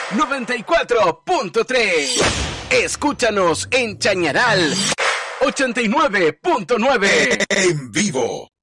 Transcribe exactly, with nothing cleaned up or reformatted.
noventa y cuatro punto tres. Escúchanos en Chañaral ochenta y nueve punto nueve. En vivo.